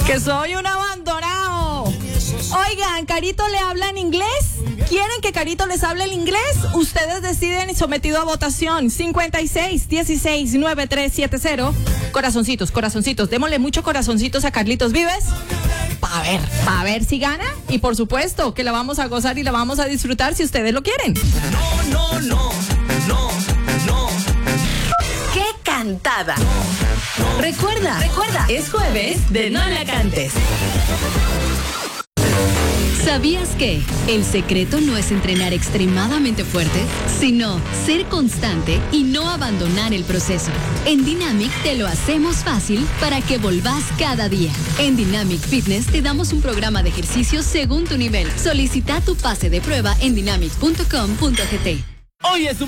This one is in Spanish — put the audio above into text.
Que soy un abandonado. Oigan, ¿Carito le habla en inglés? ¿Quieren que Carito les hable el inglés? Ustedes deciden y sometido a votación. 56169370. Corazoncitos. Démosle muchos corazoncitos a Carlitos Vives. Pa' ver si gana. Y por supuesto que la vamos a gozar y la vamos a disfrutar si ustedes lo quieren. No. ¡Qué cantada! Recuerda, es jueves de No La Cantes. ¿Sabías que el secreto no es entrenar extremadamente fuerte, sino ser constante y no abandonar el proceso? En Dynamic te lo hacemos fácil para que volvás cada día. En Dynamic Fitness te damos un programa de ejercicios según tu nivel. Solicita tu pase de prueba en dynamic.com.gt. Hoy es